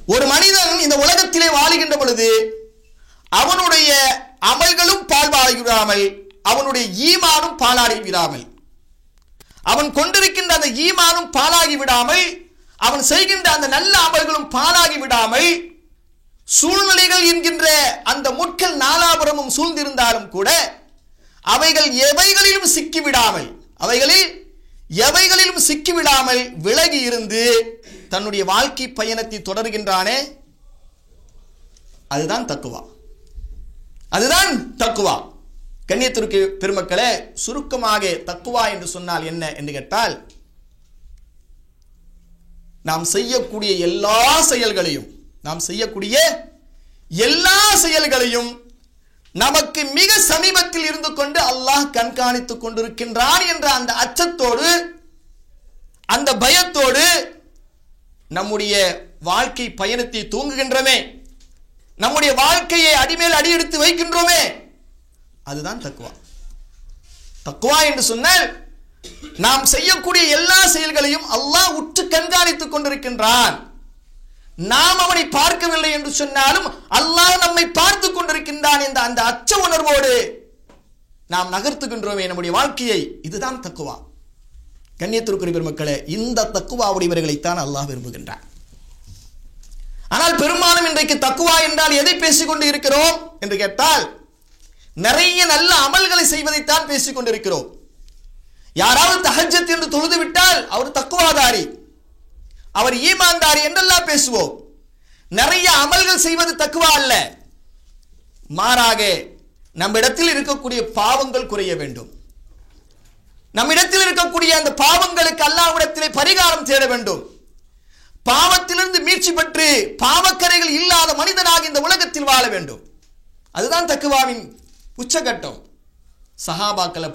ஒரு மனிதன் இந்த உலகத்திலே வாழுகின்ற பொழுது அவனுடைய அமல்களும் பால்வாடி விடாமல், அவனுடைய ஈமானும் பாலாடி விடாமல், அவன் கொண்டிருக்கின்ற அந்த ஈமானும் பாலாகி விடாமல், அவன் செய்கின்ற அந்த நல்ல அமல்களும் பாலாகி விடாமல், சூழ்நிலைகள் என்கின்ற அந்த முட்கள் நாலாபுரமும் சூழ்ந்திருந்தாலும் கூட அவைகள் எவைகளிலும் சிக்கிவிடாமல் விலகி இருந்து தன்னுடைய வாழ்க்கை பயணத்தை தொடர்கின்றானே, அதுதான் தக்குவா. கண்ணியத்திற்கு பெருமக்களே, சுருக்கமாக தக்குவா என்று சொன்னால் என்ன என்று கேட்டால், நாம் செய்யக்கூடிய எல்லா செயல்களையும் நமக்கு மிக சமீபத்தில் இருந்து கொண்டு அல்லாஹ் கண்காணித்துக் கொண்டிருக்கின்றான் என்ற அந்த அச்சத்தோடு, அந்த பயத்தோடு நம்முடைய வாழ்க்கை பயணத்தை தூங்குகின்றோமே, நம்முடைய வாழ்க்கையை அடிமேல் அடி எடுத்து வைக்கின்றோமே, அதுதான் தக்குவா என்று சொன்னால், நாம் செய்யக்கூடிய எல்லா செயல்களையும் அல்லாஹ் உற்று கண்காணித்துக் கொண்டிருக்கின்றான். நாம் அவனை பார்க்கவில்லை என்று சொன்னாலும் அல்லாஹ் நம்மை பார்த்துக் கொண்டிருக்கின்றான் என்ற அந்த அச்ச உணர்வோடு நாம் நகர்த்துகின்றோமே நம்முடைய வாழ்க்கையை, இதுதான் தக்குவா. கண்ணியத்திற்குரிய பெருமக்களே, இந்த தக்குவா உடையவர்களைத்தான் அல்லாஹ் விரும்புகின்றான். ஆனால் பெரும்பாலும் இன்றைக்கு தக்குவா என்றால் எதை பேசிக்கொண்டு இருக்கிறோம் என்று கேட்டால், நிறைய நல்ல அமல்களை செய்வதைத்தான் பேசிக் கொண்டிருக்கிறோம். யாராவது தஹஜ்ஜத் என்று தொழுது விட்டால் அவர் தக்குவாதாரி, அவர் ஈமான்தாரி என்றெல்லாம் பேசுவோம். நிறைய அமல்கள் செய்வது தக்குவா அல்ல. மாறாக நம்மிடத்தில் இருக்கக்கூடிய பாவங்கள் குறைய வேண்டும், நம்மிடத்தில் இருக்கக்கூடிய அந்த பாவங்களுக்கு அல்லாஹ்விடத்திலே பரிகாரம் தேட வேண்டும், பாவத்திலிருந்து மீட்சி பெற்று பாவக்கரைகள் இல்லாத மனிதனாக இந்த உலகத்தில் வாழ வேண்டும். அதுதான் தக்குவாவின் உச்சகட்டம். சஹாபாக்கள்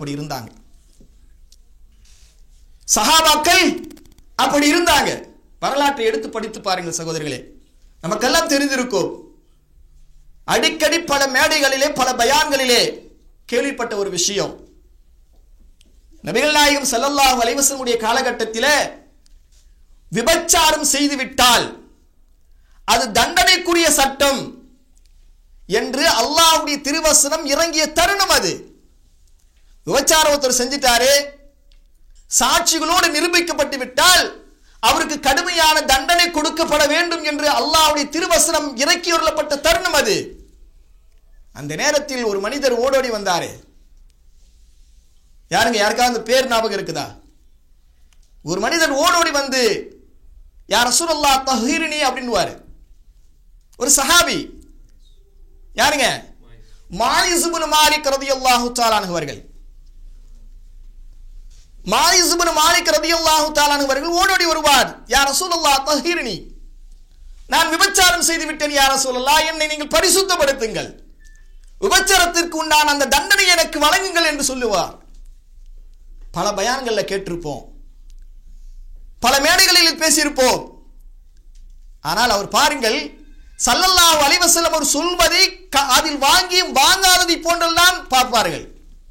அப்படி இருந்தாங்க. வரலாற்றை எடுத்து படித்து பாருங்கள் சகோதரர்களே, நமக்கெல்லாம் தெரிந்திருக்கும். அடிக்கடி பல மேடைகளிலே, பல பயான்களிலே கேள்விப்பட்ட ஒரு விஷயம், நபிகள் நாயகம் ஸல்லல்லாஹு அலைஹி வஸல்லம் காலகட்டத்திலே விபச்சாரம் செய்துவிட்டால் அது தண்டனைக்குரிய சட்டம் என்று அல்லாஹ்வுடைய திருவசனம் இறங்கிய தருணம் அது. விபச்சாரம் ஒருத்தர் செஞ்சிட்டாரு, சாட்சிகளோடு நிரூபிக்கப்பட்டு விட்டால் அவருக்கு கடுமையான தண்டனை கொடுக்கப்பட வேண்டும் என்று அல்லாஹ்வுடைய திருவசனம் இறக்கி வரப்பட்ட தருணம் அது. அந்த நேரத்தில் ஒரு மனிதர் ஓடோடி வந்தாரு. யாருக்காவது அந்த பேர் ஞாபகம் இருக்குதா? ஒரு மனிதர் ஓடோடி வந்து, யா ரசூலல்லாஹ் தஹீரினி அப்படின்னுவாரு. ஒரு சஹாபி, யாருங்க? மாயிஸ் இப்னு மாலிக் ரலியல்லாஹு தஆலா அன்ஹு அவர்கள். மாயிஸ் இப்னு மாலிக் ரலியல்லாஹு தஆலா அன்ஹு அவர்கள் ஓடோடி வருவார். யா ரசூலல்லாஹ் தஹீரினி, நான் விபச்சாரம் செய்து விட்டேன் யா ரசூலல்லாஹ், என்னை நீங்கள் பரிசுத்தப்படுத்துங்கள், விபச்சாரத்திற்கு உண்டான அந்த தண்டனை எனக்கு வழங்குங்கள் என்று சொல்லுவார். பல பயான்கள்ல கேட்டிருப்போம், பல மேடைகளில் பேசியிருப்போம். ஆனால் அவர் பாருங்கள், ஸல்லல்லாஹு அலைஹி வஸல்லம் அவர் சொல்வதை அதில் வாங்கியும் வாங்காததை போன்றெல்லாம் பார்ப்பார்கள்.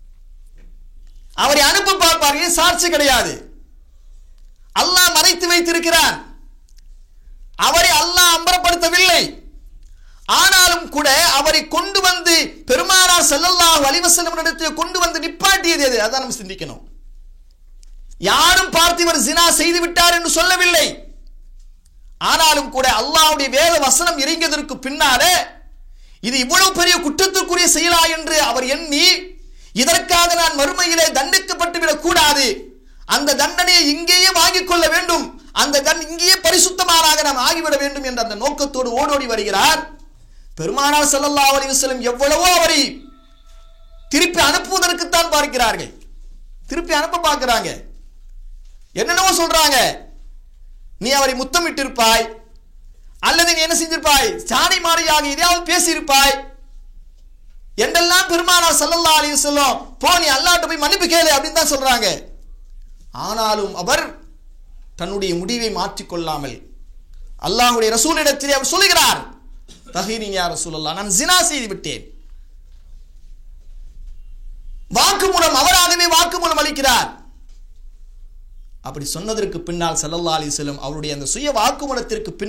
அவரை அனுப்ப பார்ப்பார்கள், சாட்சி கிடையாது, அல்லாஹ் மறைத்து வைத்திருக்கிறான், அவரை அல்லாஹ் அம்பலப்படுத்தவில்லை. ஆனாலும் கூட அவரை கொண்டு வந்து பெருமானார் ஸல்லல்லாஹு அலைஹி வஸல்லம் இடத்தில் கொண்டு வந்து நிப்பாட்டியது எது? அதான் நம்ம சிந்திக்கணும். யாரும் பார்த்து இவர் ஜினா செய்து விட்டார் என்று சொல்லவில்லை. ஆனாலும் கூட அல்லாஹ்வுடைய வேத வசனம் இறங்கியதற்கு பின்னாலே இது இவ்வளவு பெரிய குற்றத்துக்குரிய செயலா என்று அவர் எண்ணி, இதற்காக நான் மறுமையிலே தண்டிக்கப்பட்டு விடக் கூடாது, அந்த தண்டனையை இங்கேயே வாங்கிக் கொள்ள வேண்டும், அந்த இங்கேயே பரிசுத்தமானாக நாம் ஆகிவிட வேண்டும் என்ற அந்த நோக்கத்தோடு ஓடோடி வருகிறார். பெருமானார் ஸல்லல்லாஹு அலைஹி வஸல்லம் எவ்வளவோ அவரை திருப்பி அனுப்புவதற்குத்தான் பார்க்கிறார்கள், திருப்பி அனுப்ப பார்க்கிறாங்க. என்னென்னவோ சொல்றாங்க, நீ அவரை முத்தமிட்டு இருப்பாய், அல்லது நீ என்ன செஞ்சிருப்பாய், சாணி மாறியாக எதையாவது பேசியிருப்பாய் என்றெல்லாம் பெருமானார் ஸல்லல்லாஹு அலைஹி வஸல்லம் போ நீ அல்லாஹ்ட்ட போய் மன்னிப்பு கேளு அப்படின்னு தான் சொல்றாங்க. ஆனாலும் அவர் தன்னுடைய முடிவை மாற்றிக்கொள்ளாமல் அல்லாஹ்வுடைய ரசூலிடத்திலே அவர் சொல்கிறார், தஹீரின் யா ரசூலல்லாஹ், நான் ஜினா செய்து விட்டேன். வாக்குமூலம், அவராகவே வாக்குமூலம் அளிக்கிறார். அப்படி சொன்னதற்கு பின்னால் ஸல்லல்லாஹு அலைஹி வஸல்லம் அவருடைய அந்த சுய வாக்குமூலத்திற்கு